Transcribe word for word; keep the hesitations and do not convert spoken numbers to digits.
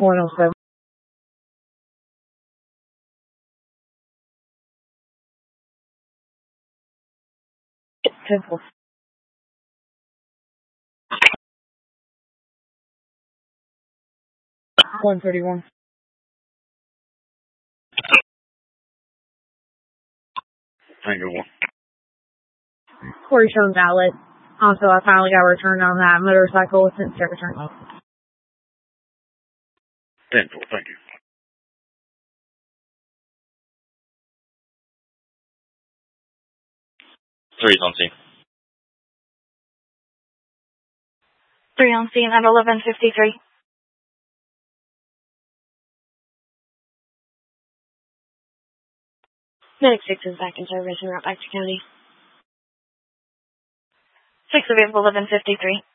one oh seven. Temple. one thirty-one. Tango one. Corey shown valid. Also, I finally got returned on that motorcycle since it returned. ten four, thank you. Three's on scene. Three on scene at eleven fifty-three. Medic six is back in service and route back to county. Six available, eleven fifty-three.